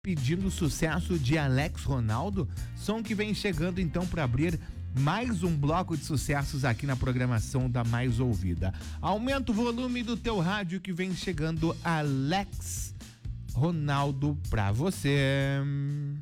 pedindo sucesso de Alex Ronaldo, som que vem chegando então para abrir mais um bloco de sucessos aqui na programação da Mais Ouvida. Aumenta o volume do teu rádio que vem chegando Alex Ronaldo pra você.